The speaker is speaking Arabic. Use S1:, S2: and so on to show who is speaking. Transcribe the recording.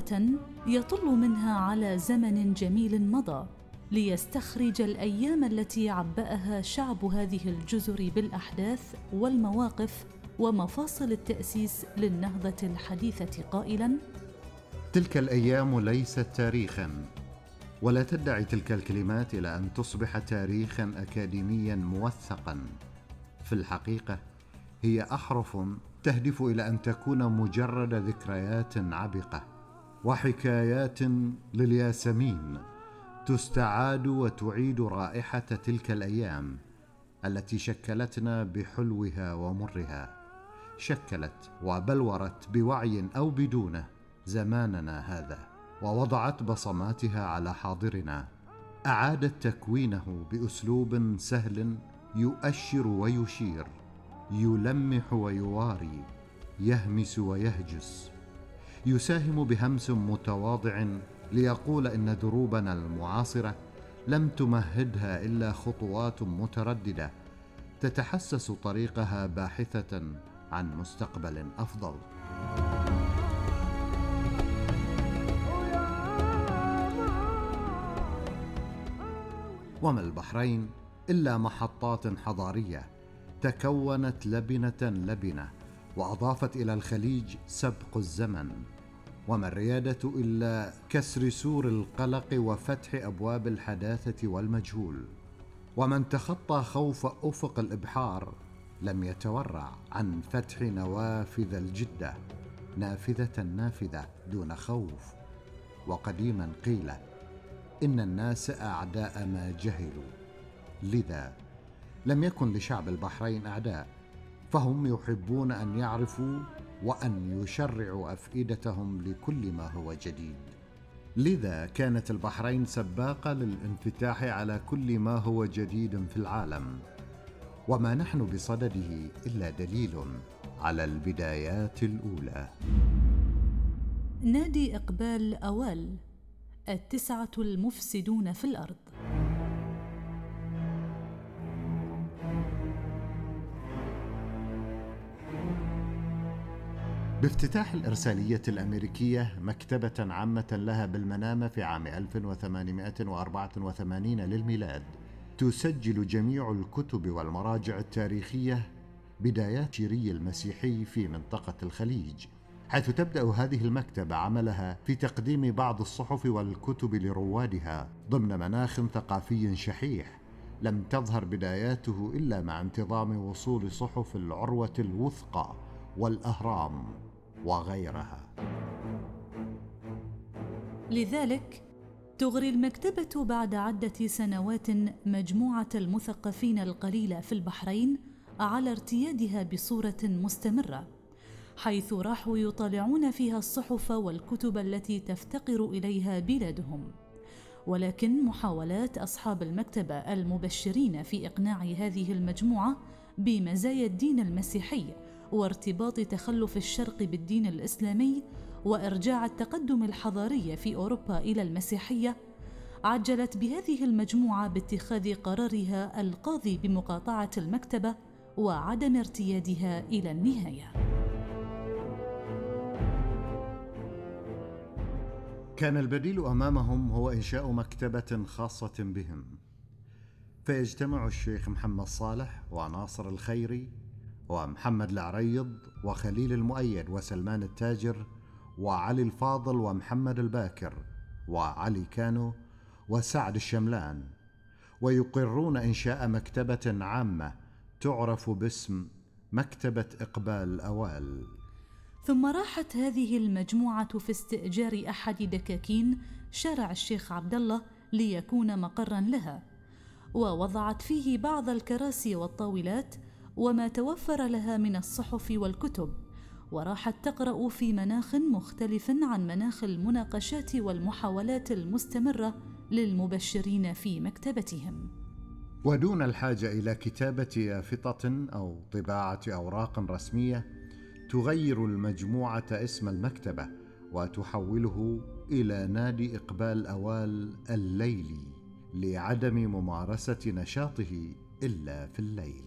S1: حقبة يطل منها على زمن جميل مضى، ليستخرج الأيام التي عبأها شعب هذه الجزر بالأحداث والمواقف ومفاصل التأسيس للنهضة الحديثة، قائلاً:
S2: تلك الأيام ليست تاريخاً، ولا تدعي تلك الكلمات إلى أن تصبح تاريخاً أكاديمياً موثقاً. في الحقيقة هي أحرف تهدف إلى أن تكون مجرد ذكريات عبقة وحكايات للياسمين تستعاد وتعيد رائحة تلك الأيام التي شكلتنا بحلوها ومرها، شكلت وبلورت بوعي أو بدونه زماننا هذا، ووضعت بصماتها على حاضرنا، أعادت تكوينه بأسلوب سهل يؤشر ويشير، يلمح ويواري، يهمس ويهجس، يساهم بهمس متواضع ليقول إن دروبنا المعاصرة لم تمهدها إلا خطوات مترددة تتحسس طريقها باحثة عن مستقبل أفضل. وما البحرين إلا محطات حضارية تكونت لبنة لبنة وأضافت إلى الخليج سبق الزمن، وما الريادة إلا كسر سور القلق وفتح أبواب الحداثة والمجهول. ومن تخطى خوف أفق الإبحار لم يتورع عن فتح نوافذ الجدة، نافذة نافذة دون خوف. وقديما قيل إن الناس أعداء ما جهلوا، لذا لم يكن لشعب البحرين أعداء، فهم يحبون أن يعرفوا وأن يشرعوا أفئدتهم لكل ما هو جديد. لذا كانت البحرين سباقة للانفتاح على كل ما هو جديد في العالم، وما نحن بصدده إلا دليل على البدايات الأولى.
S1: نادي إقبال أوال، 9 المفسدون في الأرض.
S2: بافتتاح الإرسالية الأمريكية مكتبة عامة لها بالمنامة في عام 1884 للميلاد، تسجل جميع الكتب والمراجع التاريخية بدايات شيري المسيحي في منطقة الخليج، حيث تبدأ هذه المكتبة عملها في تقديم بعض الصحف والكتب لروادها ضمن مناخ ثقافي شحيح لم تظهر بداياته إلا مع انتظام وصول صحف العروة الوثقى والأهرام وغيرها.
S1: لذلك تغري المكتبة بعد عدة سنوات مجموعة المثقفين القليلة في البحرين على ارتيادها بصورة مستمرة، حيث راحوا يطالعون فيها الصحف والكتب التي تفتقر إليها بلادهم. ولكن محاولات أصحاب المكتبة المبشرين في إقناع هذه المجموعة بمزايا الدين المسيحي وارتباط تخلف الشرق بالدين الإسلامي وإرجاع التقدم الحضاري في أوروبا إلى المسيحية، عجلت بهذه المجموعة باتخاذ قرارها القاضي بمقاطعة المكتبة وعدم ارتيادها إلى النهاية.
S2: كان البديل أمامهم هو إنشاء مكتبة خاصة بهم، فيجتمع الشيخ محمد صالح وناصر الخيري ومحمد العريض وخليل المؤيد وسلمان التاجر وعلي الفاضل ومحمد الباكر وعلي كانو وسعد الشملان، ويقرون إنشاء مكتبة عامة تعرف باسم مكتبة إقبال أوال.
S1: ثم راحت هذه المجموعة في استئجار أحد دكاكين شارع الشيخ عبد الله ليكون مقراً لها، ووضعت فيه بعض الكراسي والطاولات وما توفر لها من الصحف والكتب، وراحت تقرأ في مناخ مختلف عن مناخ المناقشات والمحاولات المستمرة للمبشرين في مكتبتهم.
S2: ودون الحاجة إلى كتابة يافطة أو طباعة أوراق رسمية، تغير المجموعة اسم المكتبة وتحوله إلى نادي إقبال أوال الليلي لعدم ممارسة نشاطه إلا في الليل.